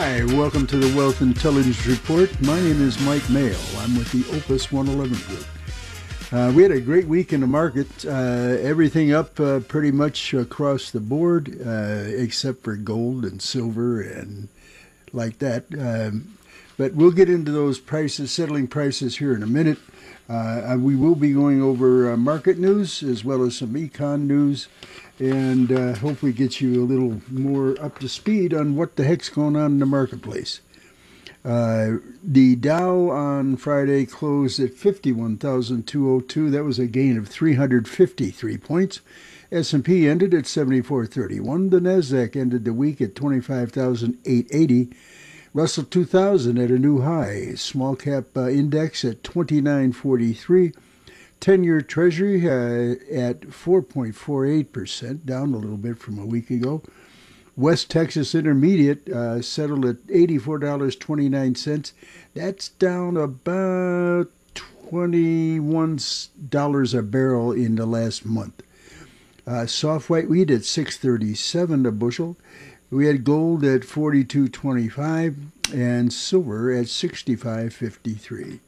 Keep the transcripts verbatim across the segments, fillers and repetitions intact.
Hi, welcome to the Wealth Intelligence Report. My name is Mike Mayo. I'm with the Opus one eleven Group. Uh, we had a great week in the market. Uh, everything up uh, pretty much across the board, uh, except for gold and silver and like that. Um, but we'll get into those prices, settling prices here in a minute. Uh, we will be going over uh, market news as well as some econ news, and uh, hopefully get you a little more up to speed on what the heck's going on in the marketplace. Uh, the Dow on Friday closed at fifty-one thousand two hundred two. That was a gain of three hundred fifty-three points. S and P ended at seventy-four thirty-one. The Nasdaq ended the week at twenty-five thousand eight hundred eighty. Russell two thousand at a new high. Small cap uh, index at twenty-nine forty-three. ten-year Treasury uh, at four point four eight percent, down a little bit from a week ago. West Texas Intermediate uh, settled at eighty-four dollars and twenty-nine cents. That's down about twenty-one dollars a barrel in the last month. Uh, soft white wheat at six thirty-seven a bushel. We had gold at forty-two twenty-five and silver at sixty-five fifty-three.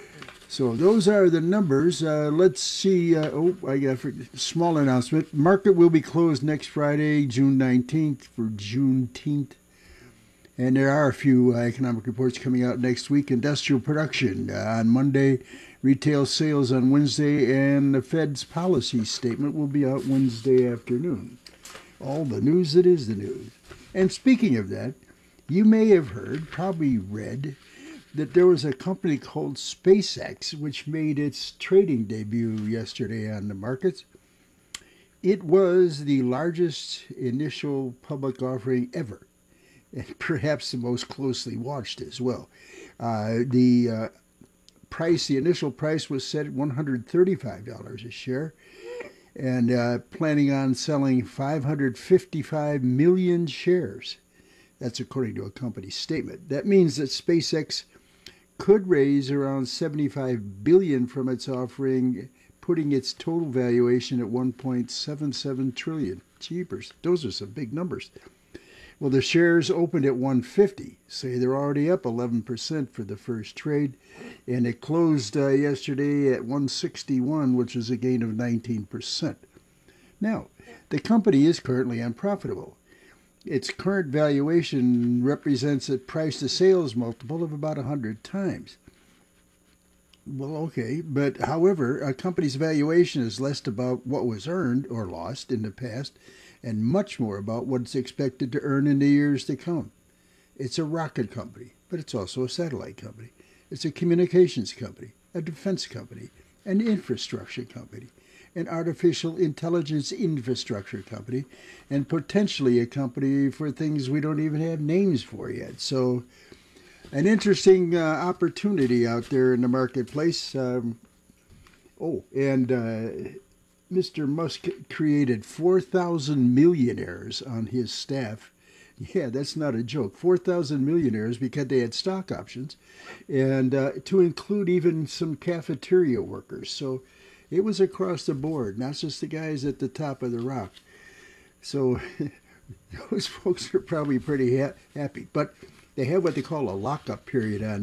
So those are the numbers. Uh, let's see. Uh, oh, I got a small announcement. Market will be closed next Friday, June nineteenth, for Juneteenth. And there are a few uh, economic reports coming out next week. Industrial production uh, on Monday, retail sales on Wednesday, and the Fed's policy statement will be out Wednesday afternoon. All the news that is the news. And speaking of that, you may have heard, probably read, that there was a company called SpaceX which made its trading debut yesterday on the markets. It was the largest initial public offering ever, and perhaps the most closely watched as well. Uh, the uh, price, the initial price was set at one hundred thirty-five dollars a share, and uh, planning on selling five hundred fifty-five million shares. That's according to a company statement. That means that SpaceX could raise around seventy-five billion dollars from its offering, putting its total valuation at one point seven seven trillion dollars. Jeepers, those are some big numbers. Well, the shares opened at one fifty, so they're already up eleven percent for the first trade, and it closed uh, yesterday at one sixty-one, which is a gain of nineteen percent. Now, the company is currently unprofitable. Its current valuation represents a price-to-sales multiple of about one hundred times. Well, okay, but however, a company's valuation is less about what was earned or lost in the past and much more about what it's expected to earn in the years to come. It's a rocket company, but it's also a satellite company. It's a communications company, a defense company, an infrastructure company, an artificial intelligence infrastructure company, and potentially a company for things we don't even have names for yet. So an interesting uh, opportunity out there in the marketplace. Um, oh, and uh, Mister Musk created four thousand millionaires on his staff. Yeah, that's not a joke. four thousand millionaires because they had stock options, and uh, to include even some cafeteria workers. So it was across the board, not just the guys at the top of the rock. So those folks are probably pretty ha- happy. But they have what they call a lockup period on